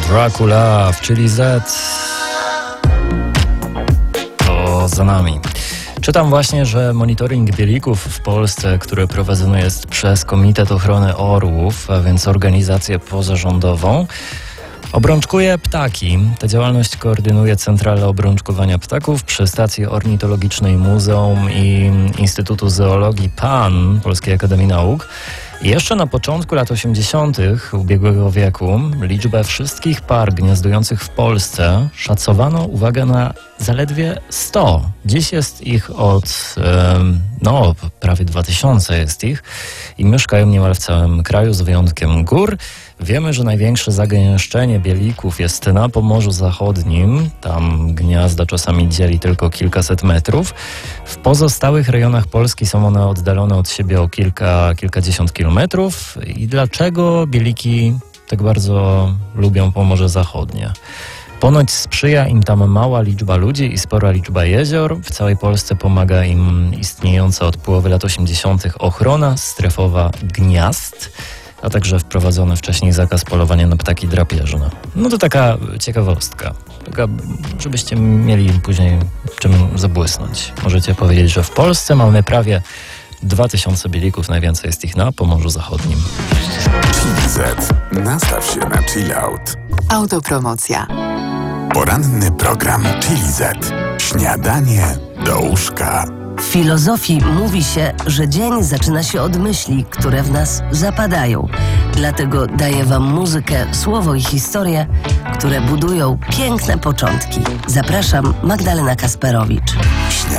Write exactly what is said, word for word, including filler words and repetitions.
Dracula, czyli Z. To za nami. Czytam właśnie, że monitoring bielików w Polsce, który prowadzony jest przez Komitet Ochrony Orłów, a więc organizację pozarządową, obrączkuje ptaki. Tę działalność koordynuje Centrala Obrączkowania Ptaków przy Stacji Ornitologicznej Muzeum i Instytutu Zoologii PAN Polskiej Akademii Nauk. I jeszcze na początku lat osiemdziesiątych ubiegłego wieku liczbę wszystkich par gniazdujących w Polsce szacowano, uwaga, na zaledwie sto. Dziś jest ich od, no, prawie dwa tysiące jest ich i mieszkają niemal w całym kraju z wyjątkiem gór. Wiemy, że największe zagęszczenie bielików jest na Pomorzu Zachodnim. Tam gniazda czasami dzieli tylko kilkaset metrów. W pozostałych rejonach Polski są one oddalone od siebie o kilka, kilkadziesiąt kilometrów. I dlaczego bieliki tak bardzo lubią Pomorze Zachodnie? Ponoć sprzyja im tam mała liczba ludzi i spora liczba jezior. W całej Polsce pomaga im istniejąca od połowy lat osiemdziesiątych ochrona strefowa gniazd, a także wprowadzony wcześniej zakaz polowania na ptaki drapieżne. No to taka ciekawostka, taka, żebyście mieli później czym zabłysnąć. Możecie powiedzieć, że w Polsce mamy prawie dwa tysiące bielików, najwięcej jest ich na Pomorzu Zachodnim. Chili Z. Nastaw się na chill out. Autopromocja. Poranny program Chili Z. Śniadanie do łóżka. W filozofii mówi się, że dzień zaczyna się od myśli, które w nas zapadają. Dlatego daję wam muzykę, słowo i historię, które budują piękne początki. Zapraszam, Magdalena Kasperowicz.